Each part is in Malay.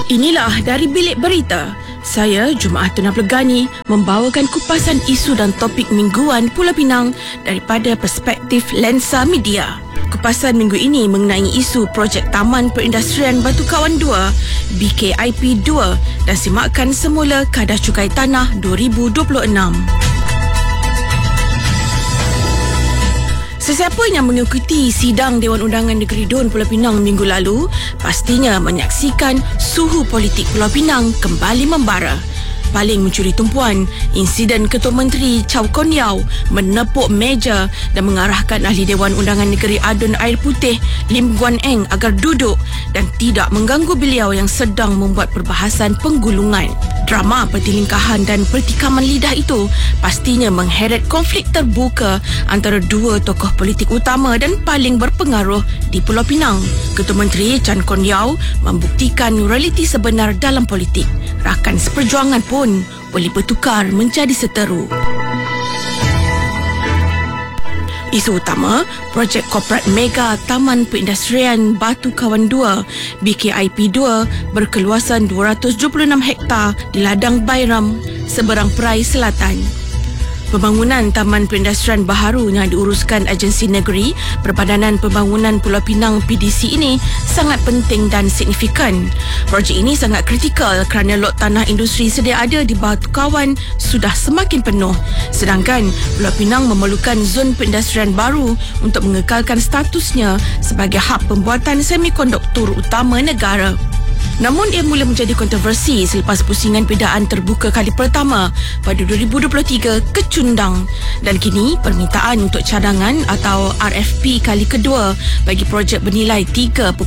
Inilah dari Bilik Berita. Saya, Jumaah Tun Abdul Ghani, membawakan kupasan isu dan topik mingguan Pulau Pinang daripada perspektif lensa media. Kupasan minggu ini mengenai isu projek Taman Perindustrian Batu Kawan 2, BKIP 2 dan simakkan semula kadar cukai tanah 2026. Sesiapa yang mengikuti sidang Dewan Undangan Negeri Dun Pulau Pinang minggu lalu pastinya menyaksikan suhu politik Pulau Pinang kembali membara. Paling mencuri tumpuan, insiden Ketua Menteri Chow Kon Yeow menepuk meja dan mengarahkan Ahli Dewan Undangan Negeri Adun Air Putih Lim Guan Eng agar duduk dan tidak mengganggu beliau yang sedang membuat perbahasan penggulungan. Drama pertelingkahan dan pertikaman lidah itu pastinya mengheret konflik terbuka antara dua tokoh politik utama dan paling berpengaruh di Pulau Pinang. Ketua Menteri Chan Kon Yeow membuktikan realiti sebenar dalam politik. Rakan seperjuangan pun boleh bertukar menjadi seteru. Isu utama, projek korporat mega Taman Perindustrian Batu Kawan 2 BKIP 2 berkeluasan 276 hektar di Ladang Bairam, seberang Perai Selatan. Pembangunan Taman Perindustrian baharu yang diuruskan Agensi Negeri Perbadanan Pembangunan Pulau Pinang PDC ini sangat penting dan signifikan. Projek ini sangat kritikal kerana lot tanah industri sedia ada di Batu Kawan sudah semakin penuh. Sedangkan Pulau Pinang memerlukan zon perindustrian baru untuk mengekalkan statusnya sebagai hub pembuatan semikonduktor utama negara. Namun ia mula menjadi kontroversi selepas pusingan pidaan terbuka kali pertama pada 2023 kecundang dan kini permintaan untuk cadangan atau RFP kali kedua bagi projek bernilai 3.5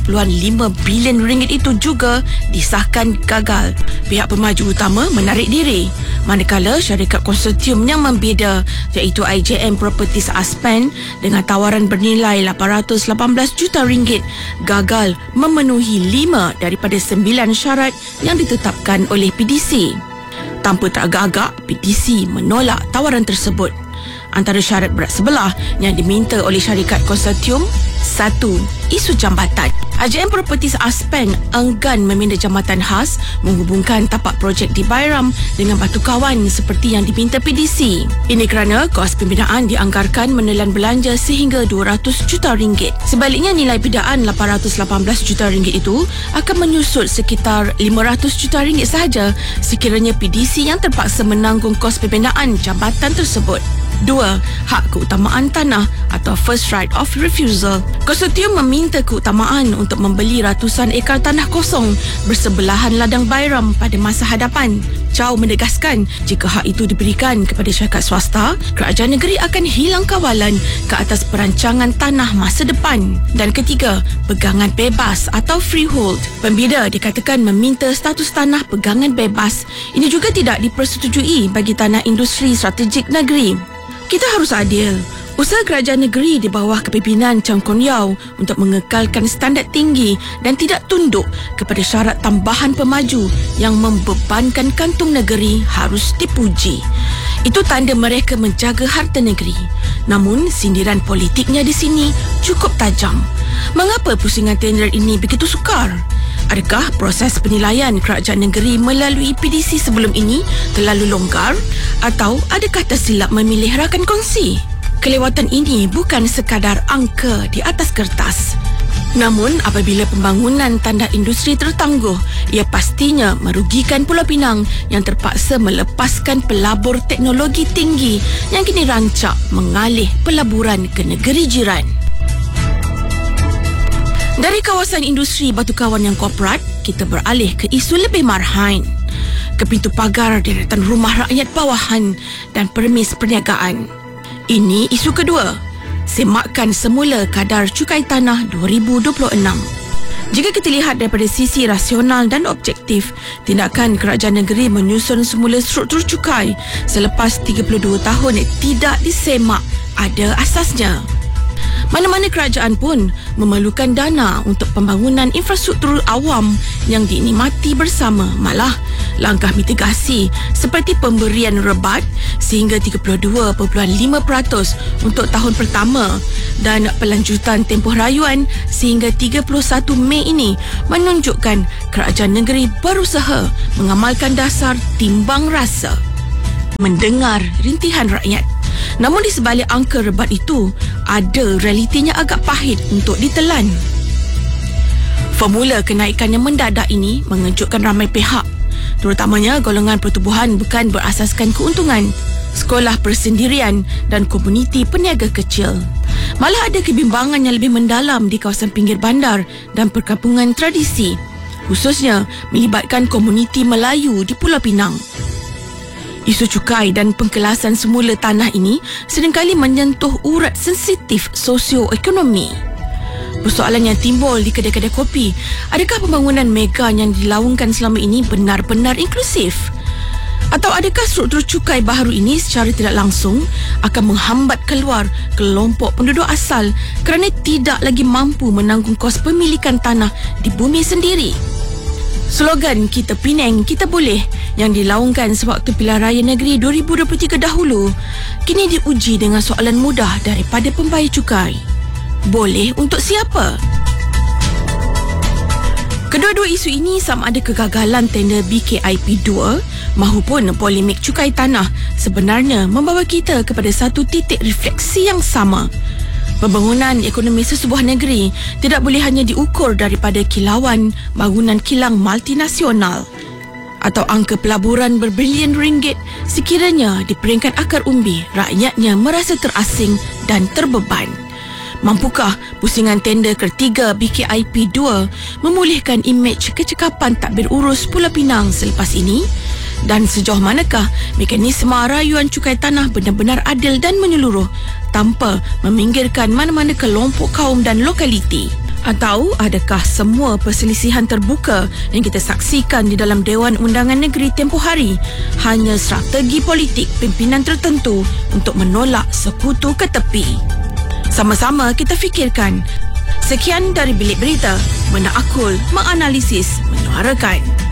bilion ringgit itu juga disahkan gagal. Pihak pemaju utama menarik diri, manakala syarikat konsortium yang membida iaitu IJM Properties Aspen dengan tawaran bernilai 818 juta ringgit gagal memenuhi 5 daripada 9 syarat yang ditetapkan oleh PDC. Tanpa teragak-agak, PDC menolak tawaran tersebut. Antara syarat berat sebelah yang diminta oleh syarikat konsortium, 1. Isu jambatan. IJM Properties Aspen enggan meminda jambatan khas menghubungkan tapak projek di Bairam dengan Batu Kawan seperti yang diminta PDC. Ini kerana kos pembinaan dianggarkan menelan belanja sehingga 200 juta ringgit. Sebaliknya, nilai pidaan 818 juta ringgit itu akan menyusut sekitar 500 juta ringgit sahaja sekiranya PDC yang terpaksa menanggung kos pembinaan jambatan tersebut. 2. Hak keutamaan tanah atau first right of refusal. Konsortium meminta keutamaan untuk membeli ratusan ekar tanah kosong bersebelahan Ladang Bairam pada masa hadapan. Chow menegaskan jika hak itu diberikan kepada syarikat swasta, kerajaan negeri akan hilang kawalan ke atas perancangan tanah masa depan. Dan ketiga, pegangan bebas atau freehold. Pembida dikatakan meminta status tanah pegangan bebas. Ini juga tidak dipersetujui bagi tanah industri strategik negeri. Kita harus adil. Usaha kerajaan negeri di bawah kepimpinan Chan Kon Yeow untuk mengekalkan standard tinggi dan tidak tunduk kepada syarat tambahan pemaju yang membebankan kantung negeri harus dipuji. Itu tanda mereka menjaga harta negeri. Namun, sindiran politiknya di sini cukup tajam. Mengapa pusingan tender ini begitu sukar? Adakah proses penilaian kerajaan negeri melalui PDC sebelum ini terlalu longgar atau adakah tersilap memilih rakan kongsi? Kelewatan ini bukan sekadar angka di atas kertas. Namun apabila pembangunan tanda industri tertangguh, ia pastinya merugikan Pulau Pinang yang terpaksa melepaskan pelabur teknologi tinggi yang kini rancak mengalih pelaburan ke negeri jiran. Dari kawasan industri Batu Kawan yang korporat, kita beralih ke isu lebih marhain, ke pintu pagar deretan rumah rakyat bawahan dan permis perniagaan. Ini isu kedua. Semakkan semula kadar cukai tanah 2026. Jika kita lihat daripada sisi rasional dan objektif, tindakan kerajaan negeri menyusun semula struktur cukai selepas 32 tahun tidak disemak ada asasnya. Mana-mana kerajaan pun memerlukan dana untuk pembangunan infrastruktur awam yang dinikmati bersama. Malah, langkah mitigasi seperti pemberian rebat sehingga 32.5% untuk tahun pertama dan pelanjutan tempoh rayuan sehingga 31 Mei ini menunjukkan kerajaan negeri berusaha mengamalkan dasar timbang rasa, mendengar rintihan rakyat. Namun di sebalik angka rebat itu, ada realitinya agak pahit untuk ditelan. Formula kenaikan yang mendadak ini mengejutkan ramai pihak, terutamanya golongan pertubuhan bukan berasaskan keuntungan, sekolah persendirian dan komuniti peniaga kecil. Malah ada kebimbangan yang lebih mendalam di kawasan pinggir bandar dan perkampungan tradisi, khususnya melibatkan komuniti Melayu di Pulau Pinang. Isu cukai dan pengkelasan semula tanah ini seringkali menyentuh urat sensitif sosioekonomi. Persoalan yang timbul di kedai-kedai kopi, adakah pembangunan mega yang dilaungkan selama ini benar-benar inklusif? Atau adakah struktur cukai baharu ini secara tidak langsung akan menghambat keluar kelompok penduduk asal kerana tidak lagi mampu menanggung kos pemilikan tanah di bumi sendiri? Slogan "Kita Penang, Kita Boleh" yang dilaungkan sewaktu pilihan raya negeri 2023 dahulu kini diuji dengan soalan mudah daripada pembayar cukai. Boleh untuk siapa? Kedua-dua isu ini sama ada kegagalan tender BKIP 2 mahupun polemik cukai tanah sebenarnya membawa kita kepada satu titik refleksi yang sama. Pembangunan ekonomi sesebuah negeri tidak boleh hanya diukur daripada kilauan bangunan kilang multinasional atau angka pelaburan berbilion ringgit sekiranya di peringkat akar umbi rakyatnya merasa terasing dan terbeban. Mampukah pusingan tender ketiga BKIP 2 memulihkan imej kecekapan takbir urus Pulau Pinang selepas ini? Dan sejauh manakah mekanisme rayuan cukai tanah benar-benar adil dan menyeluruh tanpa meminggirkan mana-mana kelompok kaum dan lokaliti? Atau adakah semua perselisihan terbuka yang kita saksikan di dalam Dewan Undangan Negeri tempoh hari hanya strategi politik pimpinan tertentu untuk menolak sekutu ke tepi? Sama-sama kita fikirkan. Sekian dari Bilik Berita, menakul, menganalisis, menyuarakan.